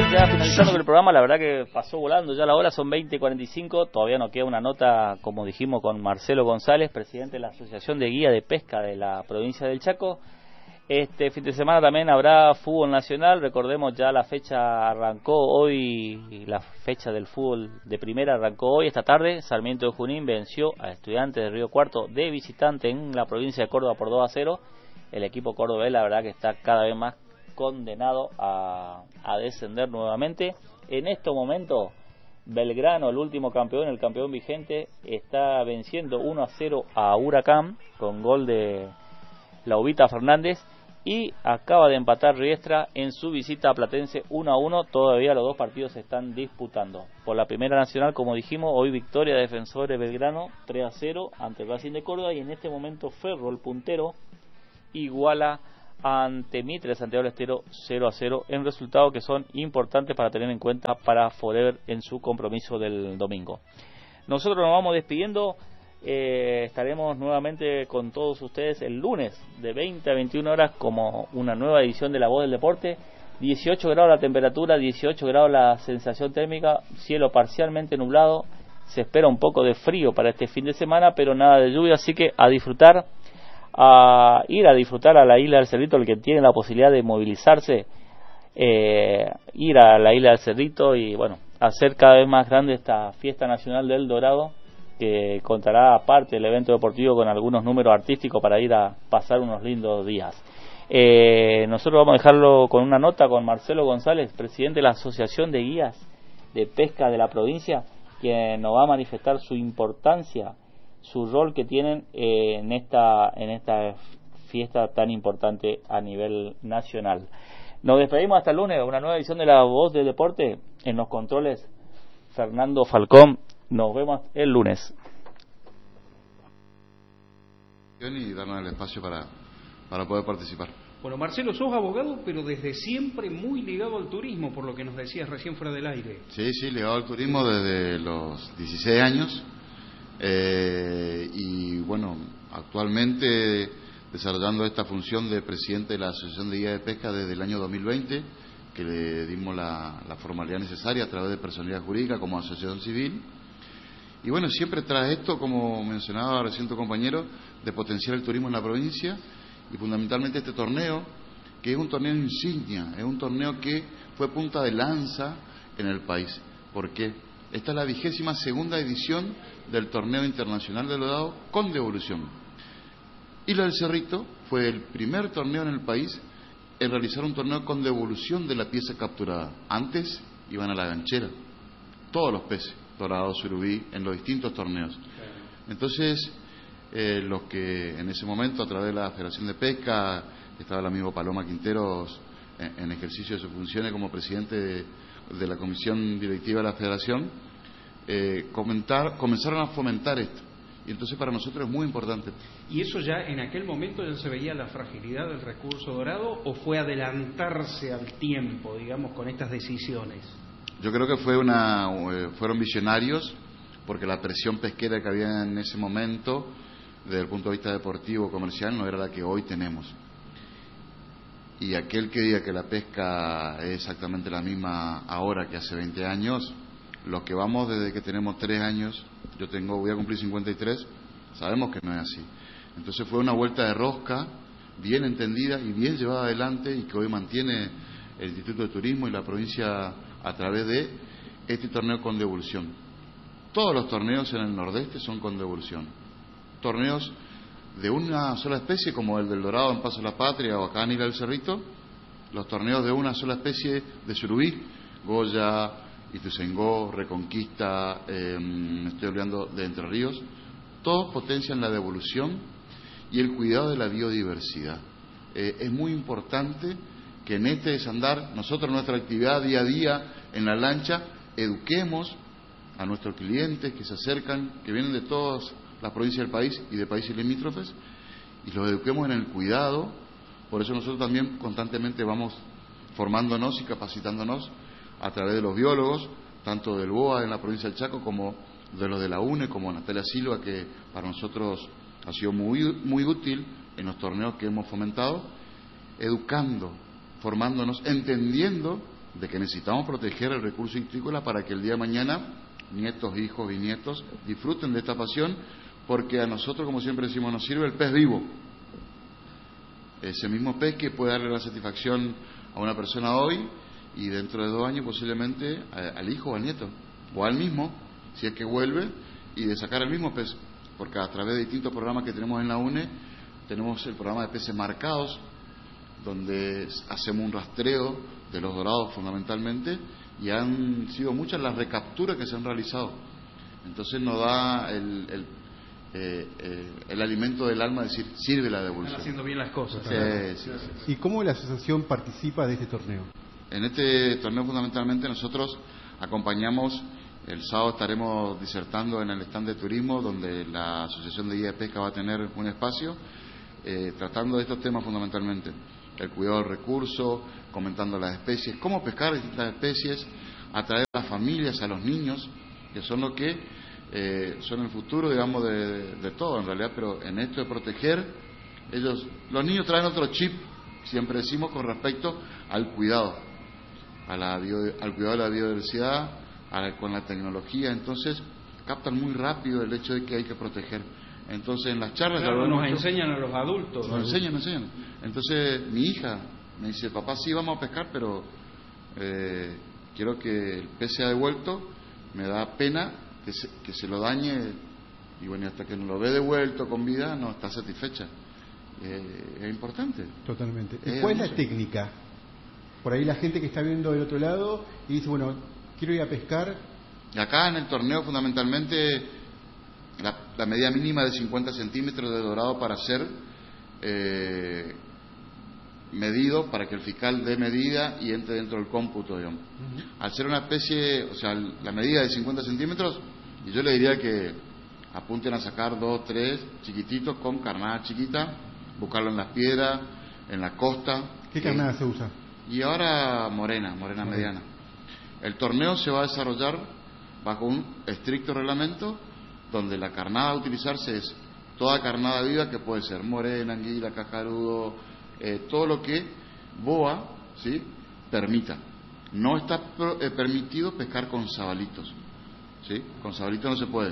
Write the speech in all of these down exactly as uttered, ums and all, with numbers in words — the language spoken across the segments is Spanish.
ya finalizando con el programa, la verdad que pasó volando ya la hora, son veinte cuarenta y cinco, todavía nos queda una nota, como dijimos, con Marcelo González, presidente de la Asociación de Guía de Pesca de la provincia del Chaco. Este fin de semana también habrá fútbol nacional, recordemos ya la fecha arrancó hoy, la fecha del fútbol de primera arrancó hoy, esta tarde. Sarmiento de Junín venció a Estudiantes de Río Cuarto de visitante en la provincia de Córdoba por dos a cero. El equipo cordobés la verdad que está cada vez más condenado a, a descender nuevamente. En estos momentos Belgrano, el último campeón, el campeón vigente, está venciendo uno a cero a Huracán con gol de Laubita Fernández, y acaba de empatar Riestra en su visita a Platense uno a uno. Todavía los dos partidos se están disputando. Por la Primera Nacional, como dijimos, hoy victoria de Defensores Belgrano tres a cero ante Racing de Córdoba, y en este momento Ferro, el puntero, iguala ante Mitre Santiago del Estero cero a cero, en resultados que son importantes para tener en cuenta para Forever en su compromiso del domingo. Nosotros nos vamos despidiendo. Eh, estaremos nuevamente con todos ustedes el lunes de veinte a veintiuna horas como una nueva edición de La Voz del Deporte. dieciocho grados la temperatura, dieciocho grados la sensación térmica, cielo parcialmente nublado. Se espera un poco de frío para este fin de semana, pero nada de lluvia, así que a disfrutar, a ir a disfrutar a la Isla del Cerrito, el que tiene la posibilidad de movilizarse, eh, ir a la Isla del Cerrito y bueno, hacer cada vez más grande esta fiesta nacional del Dorado, que contará aparte del evento deportivo con algunos números artísticos para ir a pasar unos lindos días. Eh, nosotros vamos a dejarlo con una nota con Marcelo González, presidente de la Asociación de Guías de Pesca de la provincia, quien nos va a manifestar su importancia, su rol que tienen eh, en esta en esta fiesta tan importante a nivel nacional. Nos despedimos hasta el lunes, una nueva edición de La Voz del Deporte. En los controles, Fernando Falcón. Nos vemos el lunes. Y darnos el espacio para, para poder participar. Bueno, Marcelo, sos abogado, pero desde siempre muy ligado al turismo, por lo que nos decías recién fuera del aire. Sí, sí, ligado al turismo desde los dieciséis años. Eh, y bueno, actualmente desarrollando esta función de presidente de la Asociación de Guía de Pesca desde el año dos mil veinte, que le dimos la, la formalidad necesaria a través de personalidad jurídica como asociación civil. Y bueno, siempre tras esto, como mencionaba recién tu compañero, de potenciar el turismo en la provincia, y fundamentalmente este torneo, que es un torneo insignia, es un torneo que fue punta de lanza en el país. ¿Por qué? Esta es la vigésima segunda edición del torneo internacional de Dorado con devolución. Y lo del Cerrito fue el primer torneo en el país en realizar un torneo con devolución de la pieza capturada. Antes iban a la ganchera, todos los peces, dorado, surubí, en los distintos torneos. Entonces, eh, los que en ese momento, a través de la Federación de Pesca, estaba el amigo Paloma Quinteros en, en ejercicio de sus funciones como presidente de, de la comisión directiva de la Federación, eh, comentar, comenzaron a fomentar esto. Y entonces para nosotros es muy importante. ¿Y eso ya en aquel momento ya se veía la fragilidad del recurso dorado o fue adelantarse al tiempo, digamos, con estas decisiones? Yo creo que fue una, fueron visionarios, porque la presión pesquera que había en ese momento, desde el punto de vista deportivo, comercial, no era la que hoy tenemos. Y aquel que diga que la pesca es exactamente la misma ahora que hace veinte años, los que vamos desde que tenemos tres años, yo tengo, voy a cumplir cincuenta y tres, sabemos que no es así. Entonces fue una vuelta de rosca, bien entendida y bien llevada adelante, y que hoy mantiene el Instituto de Turismo y la provincia a través de este torneo con devolución. Todos los torneos en el Nordeste son con devolución. Torneos de una sola especie, como el del Dorado en Paso de la Patria o acá en Isla del Cerrito, los torneos de una sola especie de surubí, Goya, Ituzaingó, Reconquista, eh, me estoy olvidando de Entre Ríos, todos potencian la devolución y el cuidado de la biodiversidad. Eh, es muy importante que en este desandar, nosotros nuestra actividad día a día en la lancha, eduquemos a nuestros clientes que se acercan, que vienen de todas las provincias del país y de países limítrofes, y los eduquemos en el cuidado. Por eso nosotros también constantemente vamos formándonos y capacitándonos a través de los biólogos, tanto del B O A en la provincia del Chaco como de los de la U N E, como Natalia Silva, que para nosotros ha sido muy, muy útil en los torneos que hemos fomentado, educando, formándonos, entendiendo de que necesitamos proteger el recurso hídrico para que el día de mañana nietos, hijos y nietos disfruten de esta pasión, porque a nosotros, como siempre decimos, nos sirve el pez vivo. Ese mismo pez que puede darle la satisfacción a una persona hoy y dentro de dos años posiblemente a, al hijo o al nieto, o al mismo, si es que vuelve, y de sacar el mismo pez, porque a través de distintos programas que tenemos en la U N E, tenemos el programa de peces marcados, donde hacemos un rastreo de los dorados fundamentalmente, y han sido muchas las recapturas que se han realizado. Entonces nos da el, el, eh, eh, el alimento del alma, decir, sirve la devolución. Están haciendo bien las cosas. Sí, sí, sí, sí. ¿Y cómo la asociación participa de este torneo? En este torneo fundamentalmente nosotros acompañamos, el sábado estaremos disertando en el stand de turismo, donde la Asociación de Guía de Pesca va a tener un espacio, eh, tratando de estos temas fundamentalmente. El cuidado del recurso, comentando las especies, cómo pescar distintas especies, atraer a las familias, a los niños, que son los que eh, son el futuro, digamos, de, de, de todo en realidad, pero en esto de proteger, ellos, los niños traen otro chip, siempre decimos, con respecto al cuidado, a la bio, al cuidado de la biodiversidad, a la, con la tecnología, entonces captan muy rápido el hecho de que hay que proteger. Entonces en las charlas claro, nos mucho, enseñan a los adultos, nos enseñan, nos enseñan. Entonces mi hija me dice, papá, sí vamos a pescar, pero eh, quiero que el pez sea devuelto, me da pena que se, que se lo dañe, y bueno, hasta que no lo ve devuelto con vida no está satisfecha. Eh, es importante. Totalmente. ¿Y eh, cuál es la sé. técnica? Por ahí la gente que está viendo del otro lado y dice, bueno, quiero ir a pescar. Y acá en el torneo fundamentalmente la, la medida mínima de cincuenta centímetros de dorado para ser eh, medido, para que el fiscal dé medida y entre dentro del cómputo, digamos. Uh-huh. Al ser una especie, o sea, la medida de cincuenta centímetros, y yo le diría que apunten a sacar dos, tres chiquititos con carnada chiquita, buscarlo en las piedras, en la costa. ¿Qué carnada se usa? Y ahora morena, morena uh-huh. mediana. El torneo se va a desarrollar bajo un estricto reglamento, donde la carnada a utilizarse es toda carnada viva, que puede ser morena, anguila, cascarudo, eh, todo lo que boa, ¿sí?, permita. No está pro, eh, permitido pescar con sabalitos, ¿sí? Con sabalitos no se puede.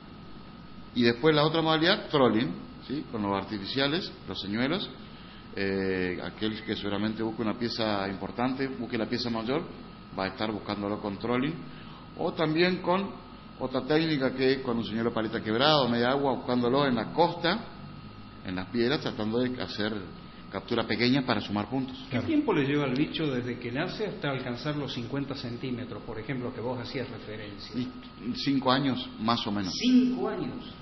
Y después la otra modalidad, trolling, ¿sí?, con los artificiales, los señuelos. Eh, aquel que seguramente busque una pieza importante, busque la pieza mayor, va a estar buscándolo con trolling, o también con otra técnica que es con un señuelo paleta quebrado, media agua, buscándolo en la costa, en las piedras, tratando de hacer captura pequeña para sumar puntos. ¿Qué claro. tiempo le lleva al bicho desde que nace hasta alcanzar los cincuenta centímetros, por ejemplo, que vos hacías referencia? Y cinco años, más o menos. ¿Cinco años?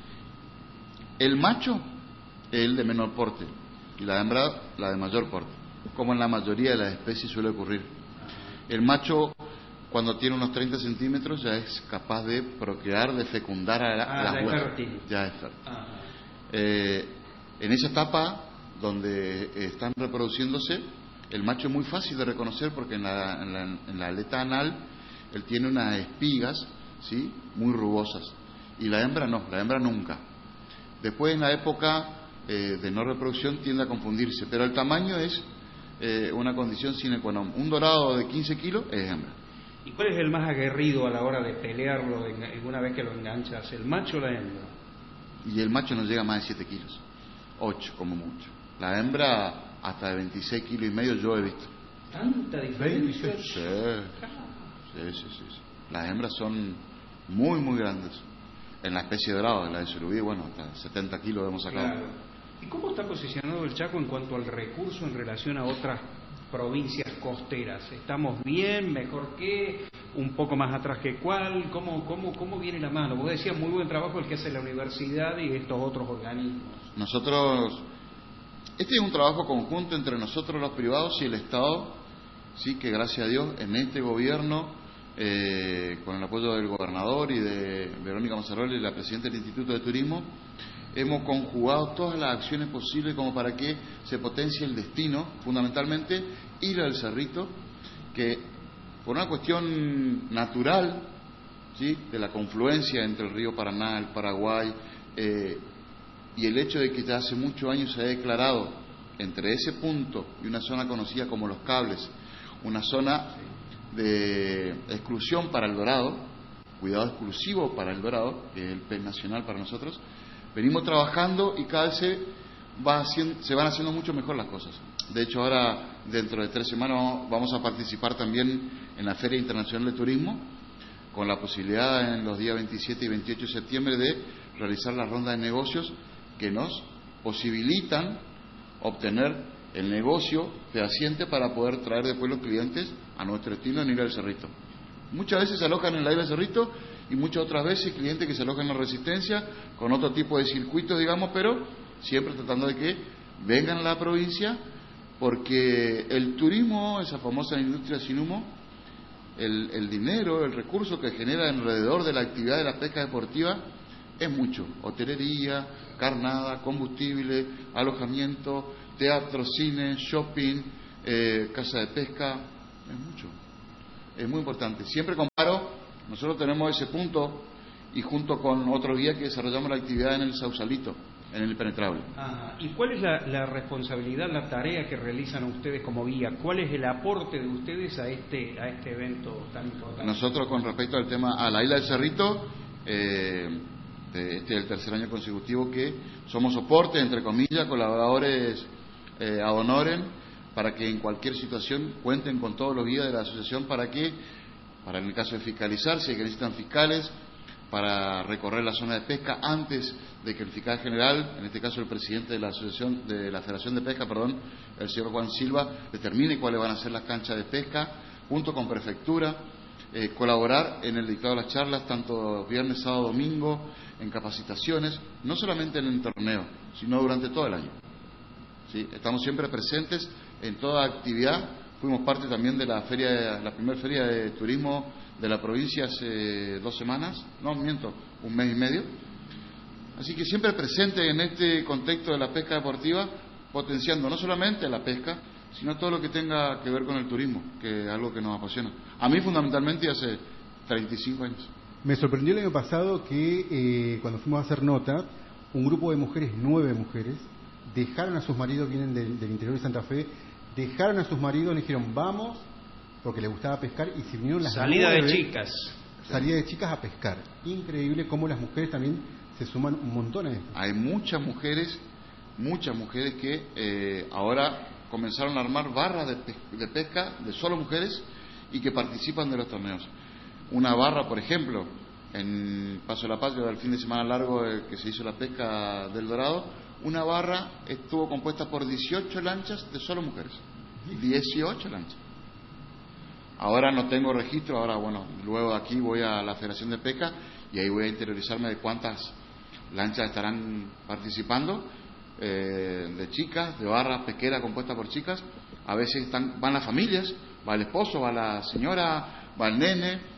El macho es el de menor porte, y la hembra la de mayor porte, como en la mayoría de las especies suele ocurrir. El macho, cuando tiene unos treinta centímetros, ya es capaz de procrear, de fecundar a la, ah, las huevas. Fértil. Ya es fértil. Eh, en esa etapa donde están reproduciéndose, el macho es muy fácil de reconocer porque en la, en la, en la aleta anal él tiene unas espigas, ¿sí?, muy rugosas, y la hembra no, la hembra nunca. Después, en la época eh, de no reproducción, tiende a confundirse, pero el tamaño es eh, una condición sine qua non. Un dorado de quince kilos es hembra. ¿Y cuál es el más aguerrido a la hora de pelearlo una vez que lo enganchas, el macho o la hembra? Y el macho no llega a más de siete kilos, ocho como mucho. La hembra hasta de veintiséis kilos y medio yo he visto. ¿Tanta diferencia? Sí, sí, sí, sí. Las hembras son muy, muy grandes. En la especie de dorado, en la de surubí, bueno, hasta setenta kilos hemos sacado. Claro. ¿Y cómo está posicionado el Chaco en cuanto al recurso en relación a otras provincias costeras? ¿Estamos bien, mejor que, un poco más atrás que cuál? ¿Cómo, cómo, cómo viene la mano? Vos decías muy buen trabajo el que hace la universidad y estos otros organismos. Nosotros, este es un trabajo conjunto entre nosotros los privados y el Estado, sí, que gracias a Dios en este gobierno, eh, con el apoyo del gobernador y de Verónica Mazzaroli, la presidenta del Instituto de Turismo, hemos conjugado todas las acciones posibles como para que se potencie el destino, fundamentalmente Isla del Cerrito, que por una cuestión natural, ¿sí?, de la confluencia entre el río Paraná, el Paraguay, eh, y el hecho de que ya hace muchos años se ha declarado entre ese punto y una zona conocida como Los Cables, una zona de exclusión para el dorado, cuidado exclusivo para el dorado, que es el pez nacional para nosotros. Venimos trabajando y cada vez se, va haciendo, se van haciendo mucho mejor las cosas. De hecho, ahora, dentro de tres semanas, vamos, vamos a participar también en la Feria Internacional de Turismo, con la posibilidad en los días veintisiete y veintiocho de septiembre de realizar la ronda de negocios que nos posibilitan obtener el negocio fehaciente para poder traer después los clientes a nuestro destino en Isla del Cerrito. Muchas veces se alojan en la Isla del Cerrito y muchas otras veces clientes que se alojan en la Resistencia con otro tipo de circuito, digamos, pero siempre tratando de que vengan a la provincia, porque el turismo, esa famosa industria sin humo, el, el dinero, el recurso que genera alrededor de la actividad de la pesca deportiva es mucho. Hotelería, carnada, combustible, alojamiento, teatro, cine, shopping, eh, casa de pesca, es mucho. Es muy importante. Siempre comparo, nosotros tenemos ese punto y junto con otros guías que desarrollamos la actividad en el Sausalito, en el Impenetrable. Ah, ¿y cuál es la, la responsabilidad, la tarea que realizan ustedes como guía? ¿Cuál es el aporte de ustedes a este a este evento tan importante? Nosotros, con respecto al tema, a la Isla del Cerrito, eh, este es el tercer año consecutivo que somos soporte, entre comillas, colaboradores eh, ad honorem, para que en cualquier situación cuenten con todos los guías de la asociación para que, para en el caso de fiscalizar, si es que necesitan fiscales, para recorrer la zona de pesca antes de que el fiscal general, en este caso el presidente de la asociación de la Federación de Pesca, perdón, el señor Juan Silva, determine cuáles van a ser las canchas de pesca, junto con prefectura, eh, colaborar en el dictado de las charlas, tanto viernes, sábado, domingo, en capacitaciones, no solamente en el torneo, sino durante todo el año. ¿Sí? Estamos siempre presentes en toda actividad. Fuimos parte también de la feria, la primera feria de turismo de la provincia hace dos semanas, no miento, un mes y medio. Así que siempre presente en este contexto de la pesca deportiva, potenciando no solamente la pesca, sino todo lo que tenga que ver con el turismo, que es algo que nos apasiona. A mí fundamentalmente hace treinta y cinco años. Me sorprendió el año pasado que eh, cuando fuimos a hacer nota, un grupo de mujeres, nueve mujeres, dejaron a sus maridos, vienen del, del interior de Santa Fe, dejaron a sus maridos, le dijeron vamos, porque les gustaba pescar, y se vinieron las salida nueve, de chicas. Salida de chicas a pescar. Increíble cómo las mujeres también se suman un montón a esto. Hay muchas mujeres, muchas mujeres que eh, ahora comenzaron a armar barras de, pe de pesca de solo mujeres y que participan de los torneos. Una barra, por ejemplo, en Paso de la Patria, el fin de semana largo eh, que se hizo la pesca del Dorado, una barra estuvo compuesta por dieciocho lanchas de solo mujeres. dieciocho lanchas. Ahora no tengo registro, ahora bueno, luego de aquí voy a la Federación de Pesca y ahí voy a interiorizarme de cuántas lanchas estarán participando, eh, de chicas, de barras pesqueras compuestas por chicas. A veces están, van las familias, va el esposo, va la señora, va el nene.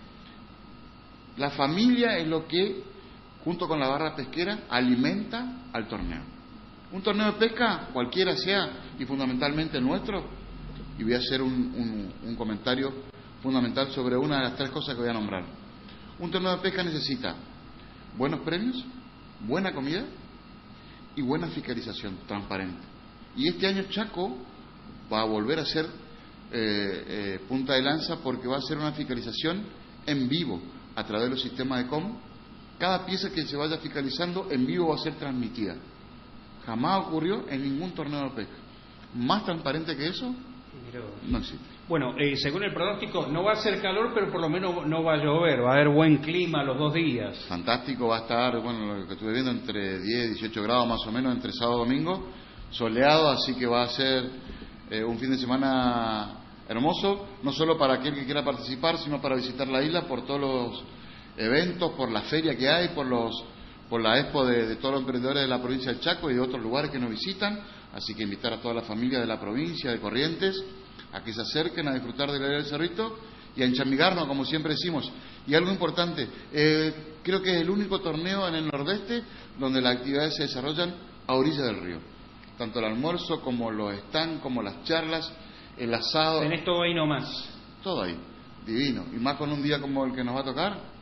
La familia es lo que, junto con la barra pesquera, alimenta al torneo. Un torneo de pesca, cualquiera sea, y fundamentalmente el nuestro, y voy a hacer un, un, un comentario fundamental sobre una de las tres cosas que voy a nombrar. Un torneo de pesca necesita buenos premios, buena comida y buena fiscalización transparente. Y este año Chaco va a volver a ser eh, eh, punta de lanza, porque va a ser una fiscalización en vivo a través de los sistemas de com. Cada pieza que se vaya fiscalizando en vivo va a ser transmitida. Jamás ocurrió en ningún torneo de pesca. Más transparente que eso no existe. Bueno, eh, según el pronóstico, no va a ser calor, pero por lo menos no va a llover, va a haber buen clima los dos días. Fantástico, va a estar, bueno, lo que estuve viendo, entre diez y dieciocho grados más o menos, entre sábado y domingo, soleado, así que va a ser eh, un fin de semana hermoso, no solo para aquel que quiera participar, sino para visitar la isla por todos los eventos, por la feria que hay, por los por la expo de, de todos los emprendedores de la provincia del Chaco y de otros lugares que nos visitan. Así que invitar a toda la familia de la provincia de Corrientes a que se acerquen a disfrutar de la Isla del Cerrito y a enchamigarnos, como siempre decimos. Y algo importante, eh, creo que es el único torneo en el Nordeste donde las actividades se desarrollan a orilla del río. Tanto el almuerzo como los stands, como las charlas, el asado. Tenés todo ahí nomás. Todo ahí, divino. Y más con un día como el que nos va a tocar.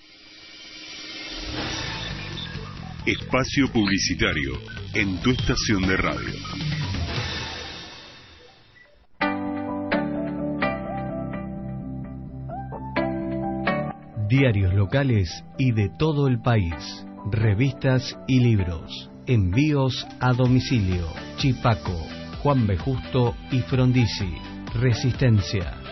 Espacio publicitario en tu estación de radio. Diarios locales y de todo el país. Revistas y libros. Envíos a domicilio. Chipaco, Juan B. Justo y Frondizi. Resistencia.